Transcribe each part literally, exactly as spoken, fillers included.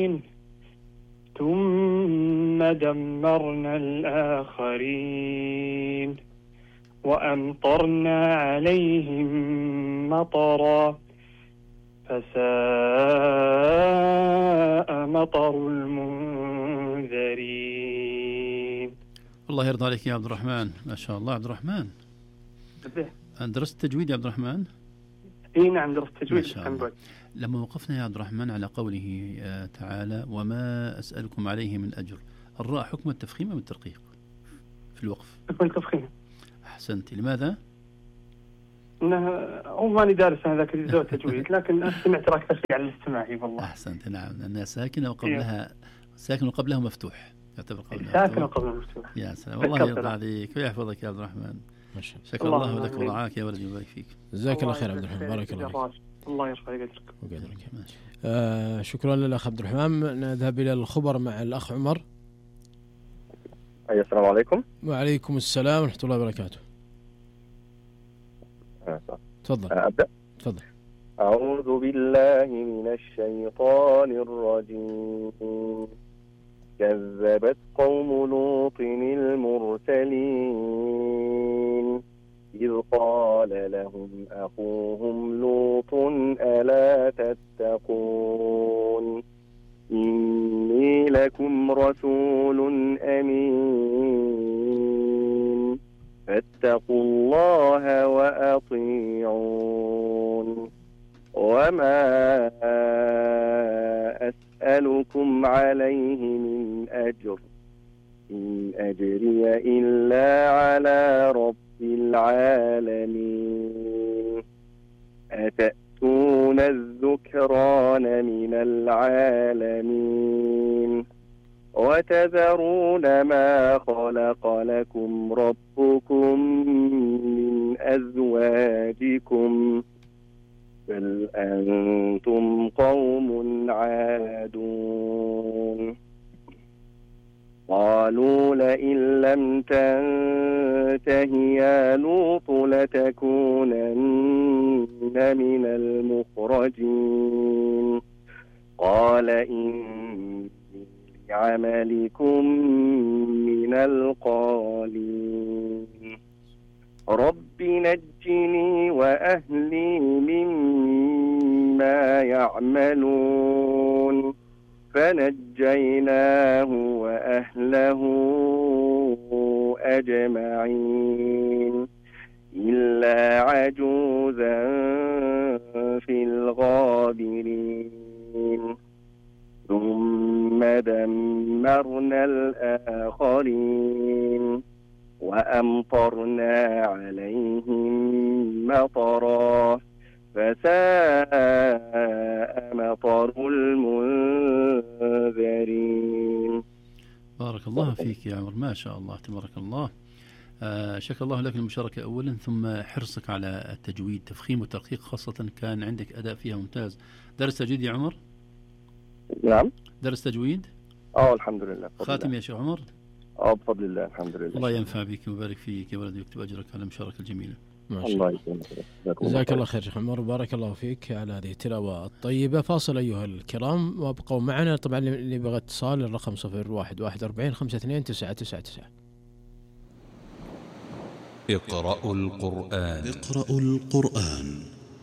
ثم دمرنا الآخرين وأمطرنا عليهم مطرا فساء مطر المنذرين. الله يرضى عليك يا عبد الرحمن، ما شاء الله. عبد الرحمن، درست تجويد يا عبد الرحمن؟ اي نعم درست تجويد. لما وقفنا يا عبد الرحمن على قوله تعالى وما أسألكم عليه من أجر، الراء حكم التفخيم أم الترقيق في الوقف؟ حكم التفخيم. أحسنت. لماذا؟ انه هو ماني دارس انا ذاك الزود تجويد، لكن سمعت راك تشريع على الاستماعي والله. احسنت. نعم، لانها ساكنه وقبلها ساكن وقبلها مفتوح، يعتبر قبلها ساكن وقبلها مفتوح. يا سلام، الله يرضى عليك ويحفظك يا عبد الرحمن. ما شاء الله. شكرا الله, الله لك ورعاك يا ولدي ويبارك فيك. جزاك الله خير عبد الرحمن، بارك الله فيك. الله يرفع قدرك وقدرك. آه شكرا للاخ عبد الرحمن. نذهب الى الخبر مع الاخ عمر. أي السلام عليكم. وعليكم السلام ورحمه الله وبركاته. تفضل. أبدأ. تفضل. أعوذ بالله من الشيطان الرجيم. كذبت قوم لوط المرسلين إذ قال لهم أخوهم لوط ألا تتقون إني لكم رسول أمين فاتقوا الله وأطيعون وما أسألكم عليه من أجر إن أجري إلا على رب العالمين أتأتون الذكران من العالمين وتذرون ما خلق لكم ربكم من أزواجكم بل أنتم قوم عادون قالوا لئن لم تنته يا لوط لتكونن من المخرجين قال إني لعملكم من القالين رب نجني وأهلي مما يعملون فنجيناه وأهله أجمعين إلا عجوزا في الغابرين ثم دمرنا الآخرين وأمطرنا عليهم مطرا فساء مطر المنذرين. بارك الله فيك يا عمر، ما شاء الله تبارك الله. آه شكر الله لك المشاركة أولا، ثم حرصك على التجويد تفخيم وترقيق، خاصة كان عندك أداء فيها ممتاز. درس تجويد يا عمر؟ نعم درس تجويد؟ اه الحمد لله. خاتم يا شيخ عمر؟ اه بفضل الله الحمد لله. الله ينفع بك ويبارك فيك يا ولدي ويكتب أجرك على المشاركة الجميلة. الله يسلمك. جزاك الله خير شيخ عمر، بارك الله فيك على هذه التلاوة الطيبة. فاصل أيها الكرام وابقوا معنا. طبعا اللي بغى اتصال الرقم صفر واحد واحد أربعين خمسة اثنين تسعة تسعة تسعة. اقرأوا القرآن. اقرأوا القرآن.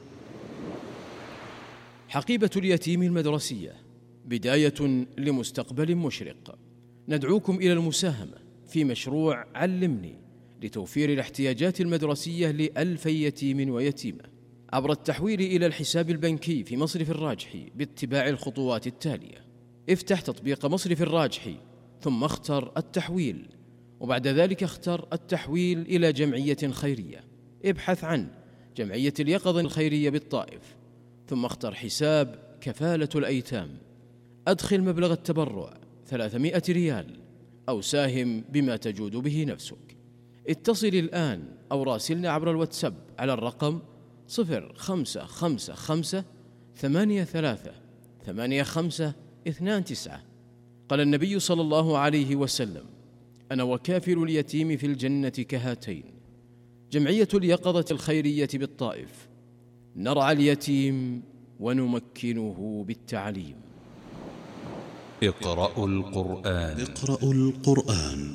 حقيبة اليتيم المدرسية بداية لمستقبل مشرق. ندعوكم إلى المساهمة في مشروع علمني لتوفير الاحتياجات المدرسية لألفي يتيم ويتيمة عبر التحويل إلى الحساب البنكي في مصرف الراجحي باتباع الخطوات التالية. افتح تطبيق مصرف الراجحي ثم اختر التحويل، وبعد ذلك اختر التحويل إلى جمعية خيرية. ابحث عن جمعية اليقظة الخيرية بالطائف ثم اختر حساب كفالة الأيتام. أدخل مبلغ التبرع ثلاثمائة ريال أو ساهم بما تجود به نفسك. اتصل الآن أو راسلنا عبر الواتساب على الرقم صفر خمسة خمسة خمسة ثمانية ثلاثة ثمانية خمسة اثنان تسعة. قال النبي صلى الله عليه وسلم: أنا وكافل اليتيم في الجنة كهاتين. جمعية اليقظة الخيرية بالطائف، نرعى اليتيم ونمكنه بالتعليم. اقرأوا القرآن. اقرأوا القرآن.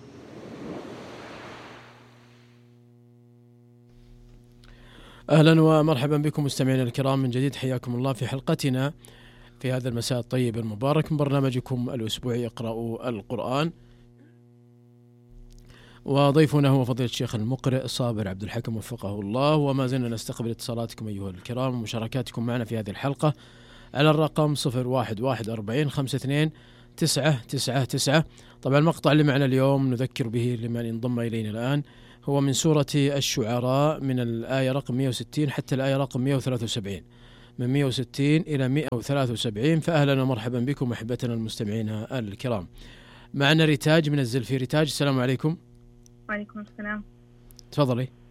أهلا ومرحبا بكم مستمعينا الكرام من جديد، حياكم الله في حلقتنا في هذا المساء الطيب المبارك من برنامجكم الأسبوعي اقرأوا القرآن، وضيفنا هو فضيلة الشيخ المقرئ صابر عبد الحكم وفقه الله. وما زلنا نستقبل اتصالاتكم أيها الكرام ومشاركاتكم معنا في هذه الحلقة على الرقم صفر واحد واحد أربعين خمسة اثنين تسعة تسعة تسعة. طبعا المقطع اللي معنا اليوم نذكر به لمن انضم إلينا الآن هو من سورة الشعراء من الآية رقم مئة وستين حتى الآية رقم مئة وثلاثة وسبعين، من مئة وستين إلى مئة وثلاثة وسبعين. فأهلا ومرحبا بكم أحبتنا المستمعين الكرام. معنا ريتاج من الزلفي. ريتاج السلام عليكم. وعليكم السلام. تفضلي.